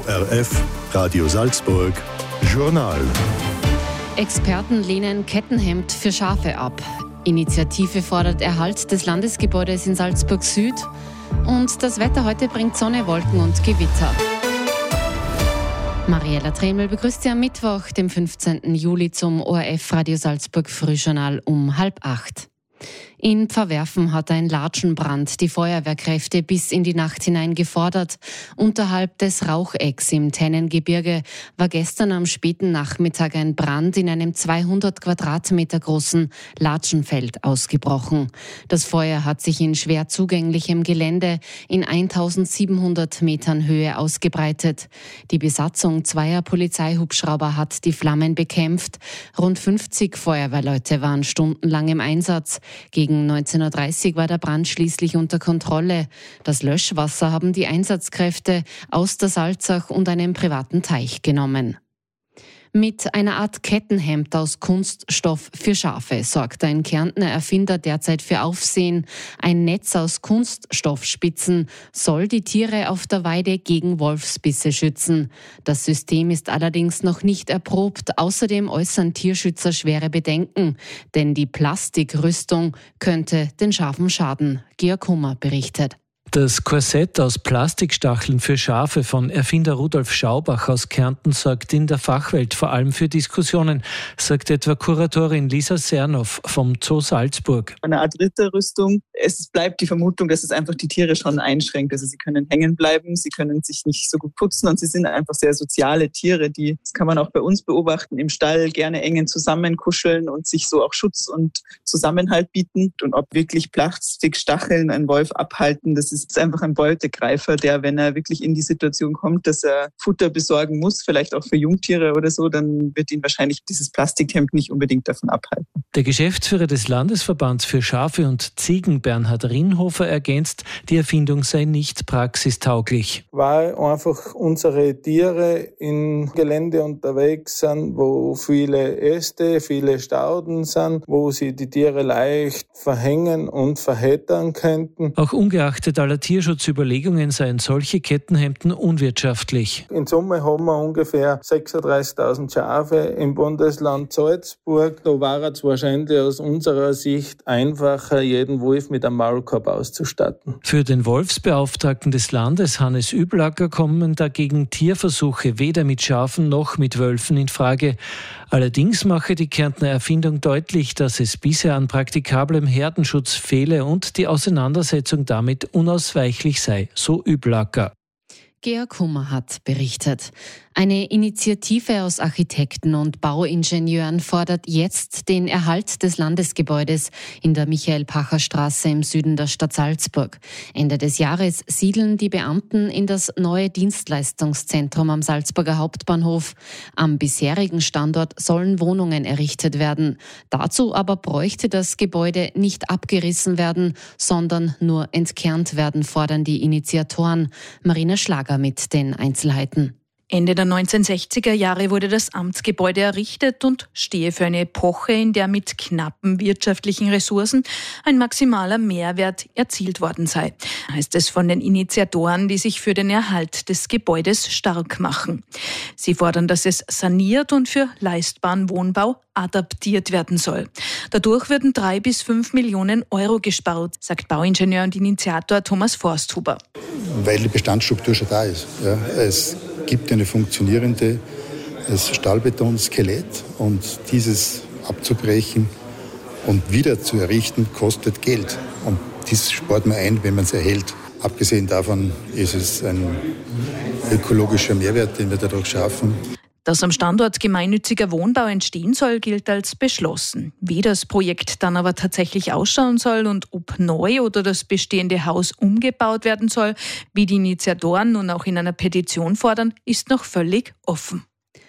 ORF Radio Salzburg Journal. Experten lehnen Kettenhemd für Schafe ab. Initiative fordert Erhalt des Landesgebäudes in Salzburg Süd. Und das Wetter heute bringt Sonne, Wolken und Gewitter. Mariella Tremel begrüßt Sie am Mittwoch, dem 15. Juli zum ORF Radio Salzburg Frühjournal um 7:30. In Pfarrwerfen hat ein Latschenbrand die Feuerwehrkräfte bis in die Nacht hinein gefordert. Unterhalb des Rauchecks im Tennengebirge war gestern am späten Nachmittag ein Brand in einem 200 Quadratmeter großen Latschenfeld ausgebrochen. Das Feuer hat sich in schwer zugänglichem Gelände in 1700 Metern Höhe ausgebreitet. Die Besatzung zweier Polizeihubschrauber hat die Flammen bekämpft. Rund 50 Feuerwehrleute waren stundenlang im Einsatz. Gegen 19.30 Uhr war der Brand schließlich unter Kontrolle. Das Löschwasser haben die Einsatzkräfte aus der Salzach und einem privaten Teich genommen. Mit einer Art Kettenhemd aus Kunststoff für Schafe sorgt ein Kärntner Erfinder derzeit für Aufsehen. Ein Netz aus Kunststoffspitzen soll die Tiere auf der Weide gegen Wolfsbisse schützen. Das System ist allerdings noch nicht erprobt. Außerdem äußern Tierschützer schwere Bedenken, denn die Plastikrüstung könnte den Schafen schaden. Georg Hummer berichtet. Das Korsett aus Plastikstacheln für Schafe von Erfinder Rudolf Schaubach aus Kärnten sorgt in der Fachwelt vor allem für Diskussionen, sagt etwa Kuratorin Lisa Sernow vom Zoo Salzburg. Eine Art Ritterrüstung. Es bleibt die Vermutung, dass es einfach die Tiere schon einschränkt. Also sie können hängen bleiben, sie können sich nicht so gut putzen und sie sind einfach sehr soziale Tiere. Das kann man auch bei uns beobachten, im Stall gerne engen zusammenkuscheln und sich so auch Schutz und Zusammenhalt bieten. Und ob wirklich Plastikstacheln einen Wolf abhalten, das ist einfach ein Beutegreifer, der, wenn er wirklich in die Situation kommt, dass er Futter besorgen muss, vielleicht auch für Jungtiere oder so, dann wird ihn wahrscheinlich dieses Plastikhemd nicht unbedingt davon abhalten. Der Geschäftsführer des Landesverbands für Schafe und Ziegen, Bernhard Rinhofer, ergänzt, die Erfindung sei nicht praxistauglich. Weil einfach unsere Tiere im Gelände unterwegs sind, wo viele Äste, viele Stauden sind, wo sie die Tiere leicht verhängen und verheddern könnten. Auch ungeachtet aller Tierschutzüberlegungen seien solche Kettenhemden unwirtschaftlich. In Summe haben wir ungefähr 36.000 Schafe im Bundesland Salzburg. Da war es wahrscheinlich aus unserer Sicht einfacher, jeden Wolf mit einem Maulkorb auszustatten. Für den Wolfsbeauftragten des Landes, Hannes Üblacker, kommen dagegen Tierversuche weder mit Schafen noch mit Wölfen in Frage. Allerdings mache die Kärntner Erfindung deutlich, dass es bisher an praktikablem Herdenschutz fehle und die Auseinandersetzung damit unausweichlich sei, so Üblacker. Georg Hummer hat berichtet. Eine Initiative aus Architekten und Bauingenieuren fordert jetzt den Erhalt des Landesgebäudes in der Michael-Pacher-Straße im Süden der Stadt Salzburg. Ende des Jahres siedeln die Beamten in das neue Dienstleistungszentrum am Salzburger Hauptbahnhof. Am bisherigen Standort sollen Wohnungen errichtet werden. Dazu aber bräuchte das Gebäude nicht abgerissen werden, sondern nur entkernt werden, fordern die Initiatoren. Marina Schlager mit den Einzelheiten. Ende der 1960er Jahre wurde das Amtsgebäude errichtet und stehe für eine Epoche, in der mit knappen wirtschaftlichen Ressourcen ein maximaler Mehrwert erzielt worden sei, heißt es von den Initiatoren, die sich für den Erhalt des Gebäudes stark machen. Sie fordern, dass es saniert und für leistbaren Wohnbau adaptiert werden soll. Dadurch würden 3 bis 5 Millionen Euro gespart, sagt Bauingenieur und Initiator Thomas Forsthuber. Weil die Bestandsstruktur schon da ist. Ja, es gibt eine funktionierende Stahlbeton-Skelett und dieses abzubrechen und wieder zu errichten, kostet Geld. Und das spart man ein, wenn man es erhält. Abgesehen davon ist es ein ökologischer Mehrwert, den wir dadurch schaffen. Dass am Standort gemeinnütziger Wohnbau entstehen soll, gilt als beschlossen. Wie das Projekt dann aber tatsächlich ausschauen soll und ob neu oder das bestehende Haus umgebaut werden soll, wie die Initiatoren nun auch in einer Petition fordern, ist noch völlig offen.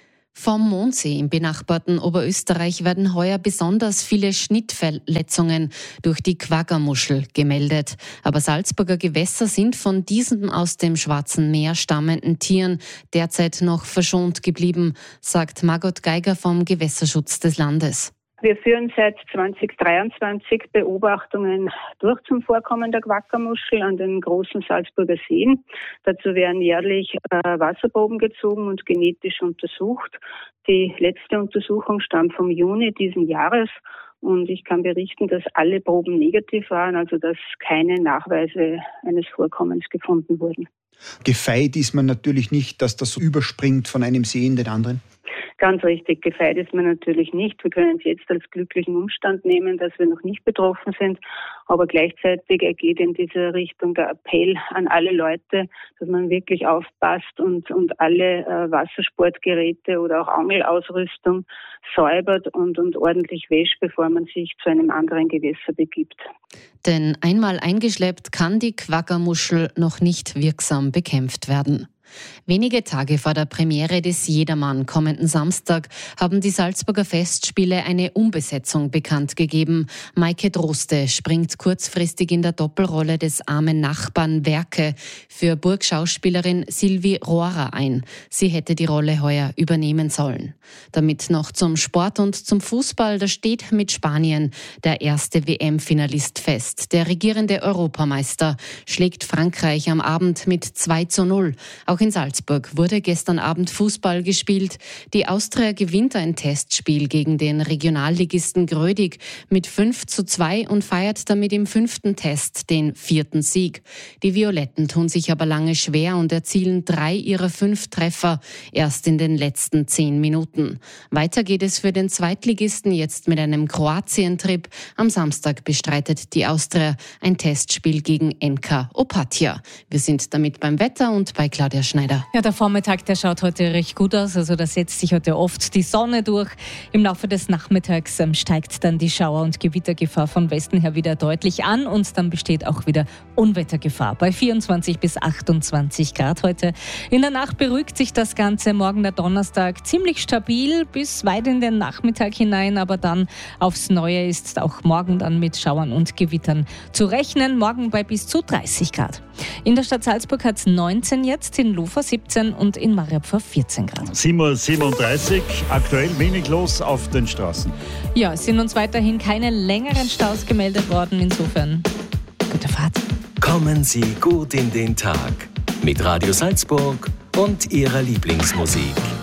Vom Mondsee im benachbarten Oberösterreich werden heuer besonders viele Schnittverletzungen durch die Quaggermuschel gemeldet. Aber Salzburger Gewässer sind von diesen aus dem Schwarzen Meer stammenden Tieren derzeit noch verschont geblieben, sagt Margot Geiger vom Gewässerschutz des Landes. Wir führen seit 2023 Beobachtungen durch zum Vorkommen der Quackermuschel an den großen Salzburger Seen. Dazu werden jährlich Wasserproben gezogen und genetisch untersucht. Die letzte Untersuchung stammt vom Juni diesen Jahres und ich kann berichten, dass alle Proben negativ waren, also dass keine Nachweise eines Vorkommens gefunden wurden. Gefeit ist man natürlich nicht, dass das so überspringt von einem See in den anderen? Ganz richtig, gefeit ist man natürlich nicht. Wir können es jetzt als glücklichen Umstand nehmen, dass wir noch nicht betroffen sind. Aber gleichzeitig ergeht in diese Richtung der Appell an alle Leute, dass man wirklich aufpasst und alle Wassersportgeräte oder auch Angelausrüstung säubert und ordentlich wäscht, bevor man sich zu einem anderen Gewässer begibt. Denn einmal eingeschleppt kann die Quackermuschel noch nicht wirksam bekämpft werden. Wenige Tage vor der Premiere des Jedermann kommenden Samstag haben die Salzburger Festspiele eine Umbesetzung bekannt gegeben. Maike Droste springt kurzfristig in der Doppelrolle des armen Nachbarn Werke für Burgschauspielerin Sylvie Rohrer ein. Sie hätte die Rolle heuer übernehmen sollen. Damit noch zum Sport und zum Fußball. Da steht mit Spanien der erste WM-Finalist fest. Der regierende Europameister schlägt Frankreich am Abend mit 2:0. Auch in Salzburg wurde gestern Abend Fußball gespielt. Die Austria gewinnt ein Testspiel gegen den Regionalligisten Grödig mit 5:2 und feiert damit im 5. Test den 4. Sieg. Die Violetten tun sich aber lange schwer und erzielen 3 ihrer 5 Treffer erst in den letzten 10 Minuten. Weiter geht es für den Zweitligisten jetzt mit einem Kroatien-Trip. Am Samstag bestreitet die Austria ein Testspiel gegen NK Opatija. Wir sind damit beim Wetter und bei Claudia Schneider. Ja, der Vormittag, der schaut heute recht gut aus. Also da setzt sich heute oft die Sonne durch. Im Laufe des Nachmittags steigt dann die Schauer- und Gewittergefahr von Westen her wieder deutlich an und dann besteht auch wieder Unwettergefahr bei 24 bis 28 Grad heute. In der Nacht beruhigt sich das Ganze. Morgen der Donnerstag ziemlich stabil bis weit in den Nachmittag hinein, aber dann aufs Neue ist auch morgen dann mit Schauern und Gewittern zu rechnen. Morgen bei bis zu 30 Grad. In der Stadt Salzburg hat es 19 jetzt, in Lufa 17 und in Mariapur 14 Grad. 7:37 Uhr, aktuell wenig los auf den Straßen. Ja, es sind uns weiterhin keine längeren Staus gemeldet worden, insofern gute Fahrt. Kommen Sie gut in den Tag mit Radio Salzburg und Ihrer Lieblingsmusik.